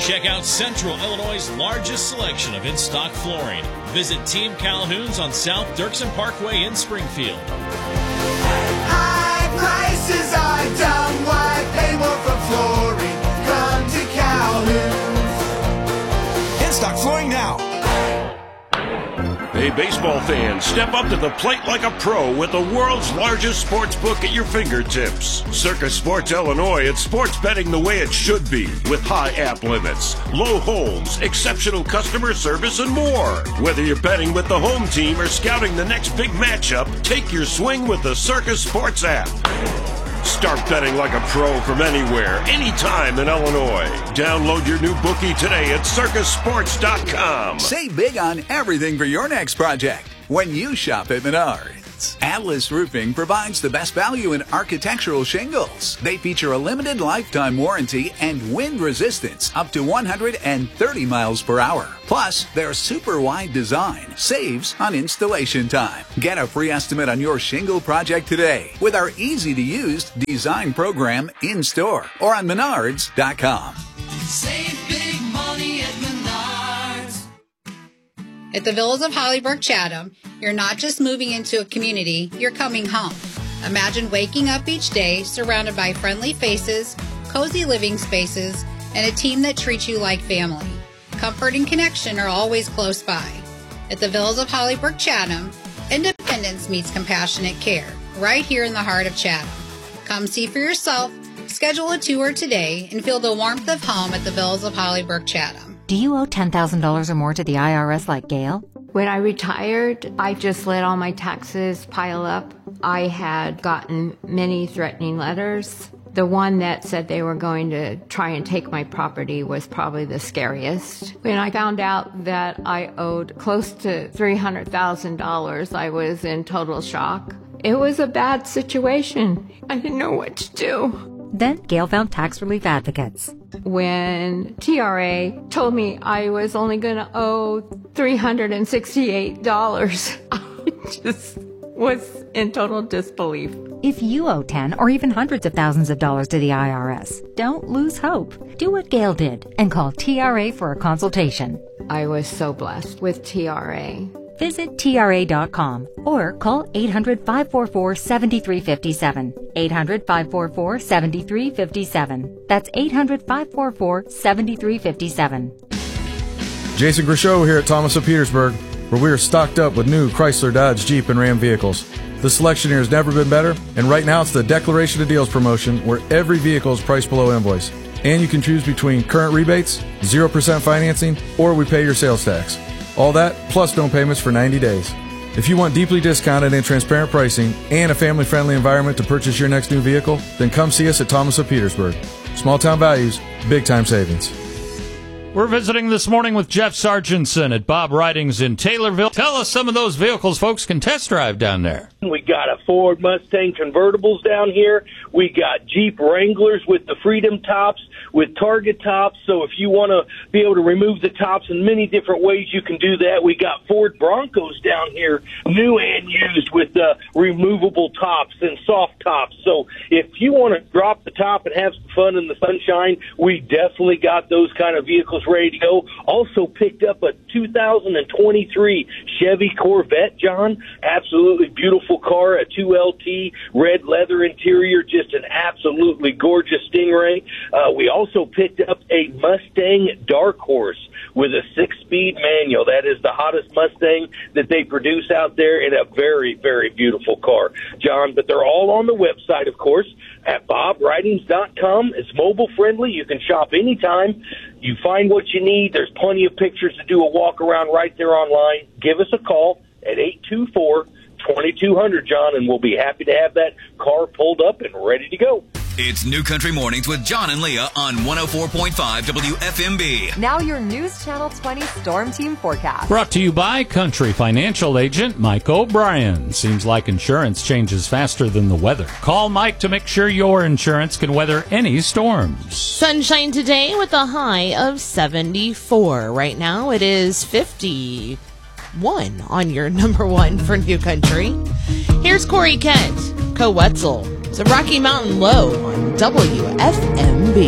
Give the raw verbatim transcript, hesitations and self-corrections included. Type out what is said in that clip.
Check out Central Illinois' largest selection of in-stock flooring. Visit Team Calhoun's on South Dirksen Parkway in Springfield. High prices are dumb. Why pay more for flooring? Come to Calhoun's. In-stock flooring now. Hey, baseball fans, step up to the plate like a pro with the world's largest sports book at your fingertips. Circus Sports Illinois, it's sports betting the way it should be, with high app limits, low holds, exceptional customer service, and more. Whether you're betting with the home team or scouting the next big matchup, take your swing with the Circus Sports app. Start betting like a pro from anywhere, anytime in Illinois. Download your new bookie today at circus sports dot com. Save big on everything for your next project when you shop at Menards. Atlas Roofing provides the best value in architectural shingles. They feature a limited lifetime warranty and wind resistance up to one hundred thirty miles per hour. Plus, their super wide design saves on installation time. Get a free estimate on your shingle project today with our easy-to-use design program in-store or on menards dot com. Save big money at Menards. At the Villas of Hollybrook Chatham, you're not just moving into a community, you're coming home. Imagine waking up each day surrounded by friendly faces, cozy living spaces, and a team that treats you like family. Comfort and connection are always close by. At the Villas of Hollybrook Chatham, independence meets compassionate care, right here in the heart of Chatham. Come see for yourself, schedule a tour today, and feel the warmth of home at the Villas of Hollybrook Chatham. Do you owe ten thousand dollars or more to the I R S like Gail? When I retired, I just let all my taxes pile up. I had gotten many threatening letters. The one that said they were going to try and take my property was probably the scariest. When I found out that I owed close to three hundred thousand dollars, I was in total shock. It was a bad situation. I didn't know what to do. Then Gail found tax relief advocates. When T R A told me I was only going to owe three hundred sixty-eight dollars, I just was in total disbelief. If you owe ten or even hundreds of thousands of dollars to the I R S, don't lose hope. Do what Gail did and call T R A for a consultation. I was so blessed with T R A. Visit T R A dot com or call eight hundred, five four four, seven three five seven. eight hundred, five four four, seven three five seven. That's eight hundred, five four four, seven three five seven. Jason Grishow here at Thomas of Petersburg, where we are stocked up with new Chrysler, Dodge, Jeep, and Ram vehicles. The selection here has never been better, and right now it's the Declaration of Deals promotion where every vehicle is priced below invoice. And you can choose between current rebates, zero percent financing, or we pay your sales tax. All that, plus no payments for ninety days. If you want deeply discounted and transparent pricing and a family-friendly environment to purchase your next new vehicle, then come see us at Thomas of Petersburg. Small town values, big time savings. We're visiting this morning with Jeff Sargentson at Bob Ridings in Taylorville. Tell us some of those vehicles folks can test drive down there. We got a Ford Mustang convertibles down here. We got Jeep Wranglers with the Freedom tops, with Target tops. So if you want to be able to remove the tops in many different ways, you can do that. We got Ford Broncos down here, new and used, with the removable tops and soft tops. So if you want to drop the top and have some fun in the sunshine, we definitely got those kind of vehicles ready to go. Also picked up a two thousand twenty-three Chevy Corvette, John. Absolutely beautiful car, a two L T, red leather interior, just an absolutely gorgeous Stingray. Uh, we also picked up a Mustang Dark Horse with a six-speed manual. That is the hottest Mustang that they produce out there, in a very, very beautiful car, John. But they're all on the website, of course, at bob ridings dot com. It's mobile-friendly. You can shop anytime. You find what you need. There's plenty of pictures to do a walk-around right there online. Give us a call at eight two four, two two zero zero, John, and we'll be happy to have that car pulled up and ready to go. It's New Country Mornings with John and Leah on one oh four point five W F M B. Now your News Channel twenty Storm Team forecast. Brought to you by Country Financial Agent Mike O'Brien. Seems like insurance changes faster than the weather. Call Mike to make sure your insurance can weather any storms. Sunshine today with a high of seventy-four. Right now it is fifty-one on your number one for New Country. Here's Corey Kent, Co-Wetzel. It's a Rocky Mountain Low on W F M B.